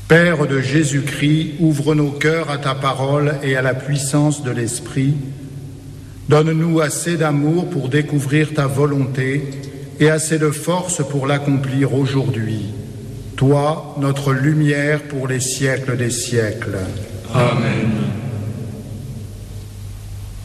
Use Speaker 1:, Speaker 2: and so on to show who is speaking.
Speaker 1: Père de Jésus-Christ, ouvre nos cœurs à ta parole et à la puissance de l'Esprit. Donne-nous assez d'amour pour découvrir ta volonté et assez de force pour l'accomplir aujourd'hui. Toi, notre lumière pour les siècles des siècles.
Speaker 2: Amen.